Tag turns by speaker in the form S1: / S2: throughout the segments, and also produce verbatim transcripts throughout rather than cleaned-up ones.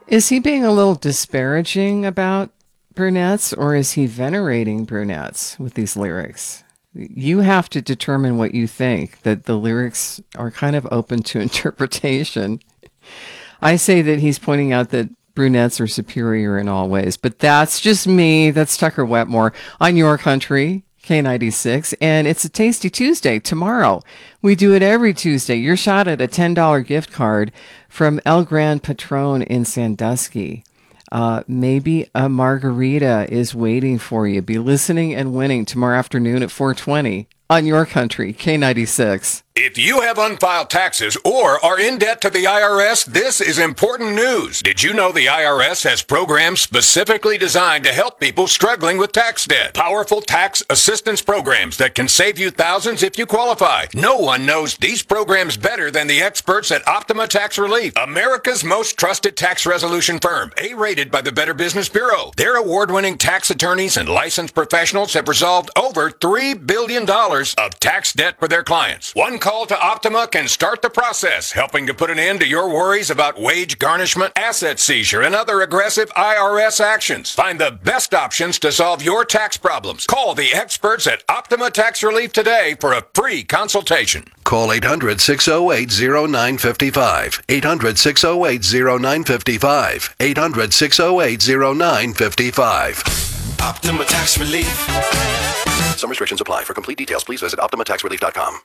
S1: Is he being a little disparaging about brunettes, or is he venerating brunettes with these lyrics? You have to determine what you think, that the lyrics are kind of open to interpretation. I say that he's pointing out that brunettes are superior in all ways, but that's just me. That's Tucker Wetmore on Your Country, K ninety-six, and it's a Tasty Tuesday tomorrow. We do it every Tuesday. Your shot at a ten dollars gift card from El Gran Patron in Sandusky. Uh, maybe a margarita is waiting for you. Be listening and winning tomorrow afternoon at four twenty on Your Country, K ninety-six.
S2: If you have unfiled taxes or are in debt to the I R S, this is important news. Did you know the I R S has programs specifically designed to help people struggling with tax debt? Powerful tax assistance programs that can save you thousands if you qualify. No one knows these programs better than the experts at Optima Tax Relief, America's most trusted tax resolution firm, A-rated by the Better Business Bureau. Their award-winning tax attorneys and licensed professionals have resolved over three billion dollars of tax debt for their clients. One call to Optima can start the process, helping to put an end to your worries about wage garnishment, asset seizure, and other aggressive I R S actions. Find the best options to solve your tax problems. Call the experts at Optima Tax Relief today for a free consultation.
S3: Call eight hundred, six oh eight, oh nine five five. eight hundred, six oh eight, oh nine five five. eight hundred, six oh eight, oh nine five five.
S4: Optima Tax Relief.
S3: Some restrictions apply. For complete details, please visit optima tax relief dot com.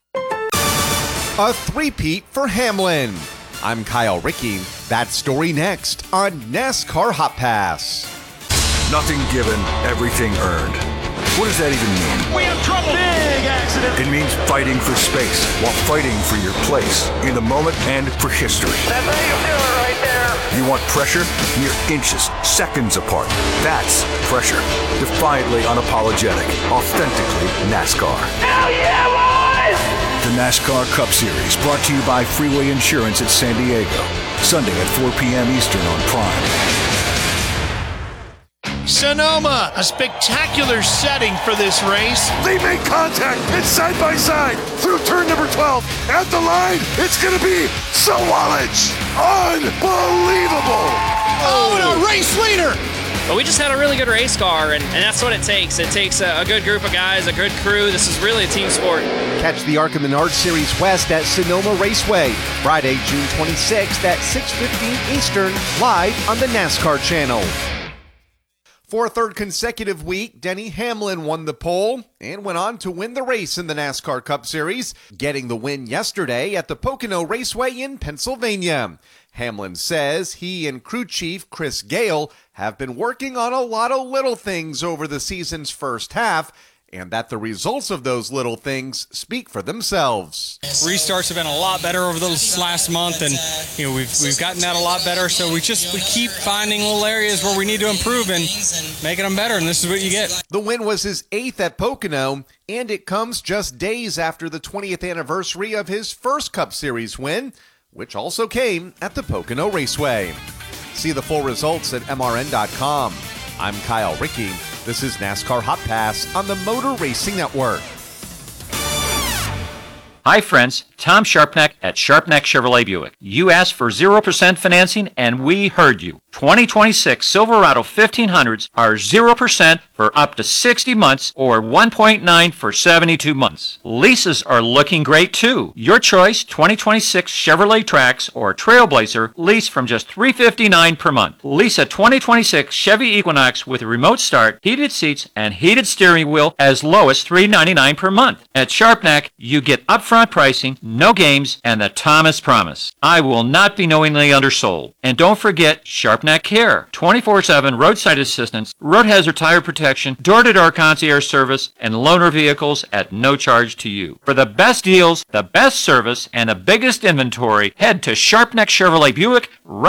S5: A three-peat for Hamlin. I'm Kyle Rickey. That story next on NASCAR Hot Pass.
S6: Nothing given, everything earned. What does that even mean?
S7: We have trouble. Big accident.
S6: It means fighting for space while fighting for your place in the moment and for history.
S7: That's how you do it right there.
S6: You want pressure? Mere inches, seconds apart. That's pressure. Defiantly unapologetic. Authentically NASCAR.
S7: Hell yeah, boys!
S6: The NASCAR Cup Series, brought to you by Freeway Insurance at San Diego. Sunday at four p.m. Eastern on Prime.
S8: Sonoma, a spectacular setting for this race.
S9: They make contact. It's side by side through turn number twelve. At the line, it's going to be Sawalich. Unbelievable.
S8: Oh, and a race leader.
S10: But we just had a really good race car, and, and that's what it takes. It takes a, a good group of guys, a good crew. This is really a team sport.
S5: Catch the ARCA Menard Series West at Sonoma Raceway, Friday, June twenty-sixth at six fifteen Eastern, live on the NASCAR channel. For a third consecutive week, Denny Hamlin won the pole and went on to win the race in the NASCAR Cup Series, getting the win yesterday at the Pocono Raceway in Pennsylvania. Hamlin says he and crew chief Chris Gale have been working on a lot of little things over the season's first half, and that the results of those little things speak for themselves.
S11: Restarts have been a lot better over this last month, and you know we've we've gotten that a lot better. So we just we keep finding little areas where we need to improve and making them better, and this is what you get.
S5: The win was his eighth at Pocono, and it comes just days after the twentieth anniversary of his first Cup Series win, which also came at the Pocono Raceway. See the full results at M R N dot com. I'm Kyle Rickey. This is NASCAR Hot Pass on the Motor Racing Network.
S12: Hi friends, Tom Sharpneck at Sharpneck Chevrolet Buick. You asked for zero percent financing and we heard you. twenty twenty-six Silverado fifteen hundreds are zero percent for up to sixty months or one point nine for seventy-two months. Leases are looking great too. Your choice, twenty twenty-six Chevrolet Trax or Trailblazer, lease from just three hundred fifty-nine dollars per month. Lease a twenty twenty-six Chevy Equinox with a remote start, heated seats, and heated steering wheel as low as three hundred ninety-nine dollars per month. At Sharpneck, you get upfront pricing, no games, and the Thomas promise. I will not be knowingly undersold. And don't forget Sharpneck Care, twenty-four seven roadside assistance, road hazard tire protection, door-to-door concierge service, and loaner vehicles at no charge to you. For the best deals, the best service, and the biggest inventory, head to Sharpneck Chevrolet Buick right